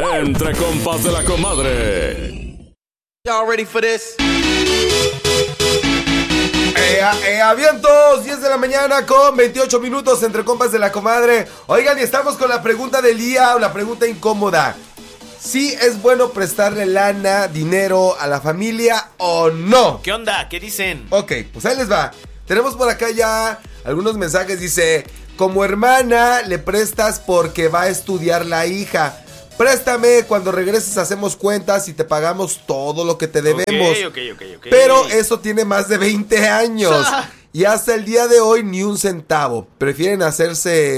Entre compas de la comadre. Y'all ready for this? Avientos, 10 de la mañana con 28 minutos entre compas de la comadre. Oigan, y estamos con la pregunta del día, o la pregunta incómoda. ¿Sí es bueno prestarle lana, dinero a la familia o no? ¿Qué onda? ¿Qué dicen? Ok, pues ahí les va. Tenemos por acá ya algunos mensajes. Dice: como hermana le prestas porque va a estudiar la hija. Préstame, cuando regreses hacemos cuentas y te pagamos todo lo que te debemos. Ok. Pero eso tiene más de 20 años. Y hasta el día de hoy ni un centavo. Prefieren hacer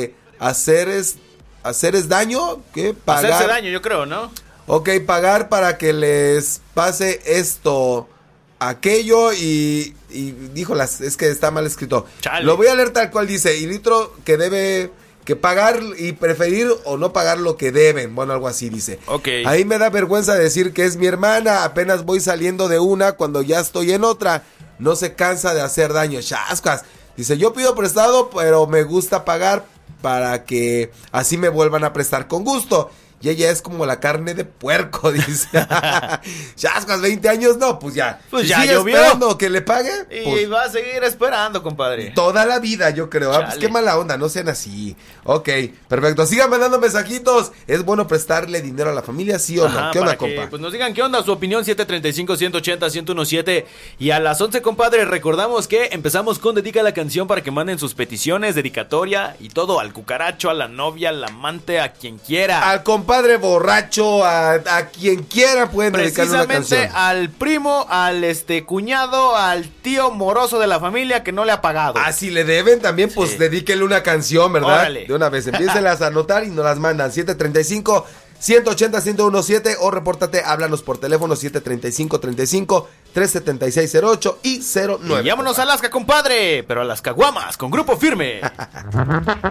daño que pagar. Hacerse daño, yo creo, ¿no? Ok, pagar para que les pase esto, aquello y híjolas, es que está mal escrito. Chale. Lo voy a leer tal cual dice. Y litro que debe que pagar y preferir o no pagar lo que deben. Bueno, algo así dice. Ok. Ahí me da vergüenza decir que es mi hermana. Apenas voy saliendo de una cuando ya estoy en otra. No se cansa de hacer daño. Chascas. Dice: yo pido prestado, pero me gusta pagar para que así me vuelvan a prestar con gusto. Y ella es como la carne de puerco, dice. Chascas, 20 años, no, pues ya. Pues si ya sigue llovió. esperando que le pague, Y pues va a seguir esperando, compadre. toda la vida, yo creo. Pues Chale. qué mala onda, no sean así. Ok, perfecto. Sigan mandando mensajitos. ¿Es bueno prestarle dinero a la familia, sí o no? Ajá, ¿Qué onda, para que, compa? pues nos digan qué onda, su opinión, 735-180-1017. Y a las 11, compadre, recordamos que empezamos con Dedica la Canción para que manden sus peticiones, dedicatoria y todo al cucaracho, a la novia, al amante, a quien quiera. Al compadre borracho, a quien quiera pueden dedicarle una Precisamente canción. al primo, al cuñado, al tío moroso de la familia que no le ha pagado. Ah, si le deben también, pues Sí. dedíquenle una canción, ¿verdad? Órale. De una vez, empiénselas a anotar y nos las mandan. 735-180-1017 o repórtate, háblanos por teléfono 735-35-376-08 y 09. Y vámonos a Alaska, compadre, pero a las caguamas, con Grupo Firme.